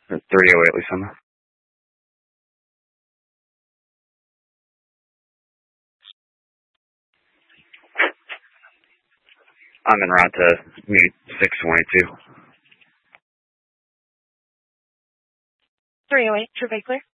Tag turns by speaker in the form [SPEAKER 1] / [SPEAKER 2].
[SPEAKER 1] 308 Lisa. I'm en route to meet 622.
[SPEAKER 2] 308, True Bay Clear.